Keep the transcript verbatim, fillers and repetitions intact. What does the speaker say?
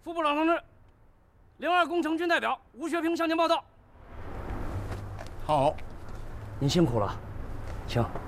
副部长同志，零二工程军代表吴学平向您报道。 好， 您辛苦了，请。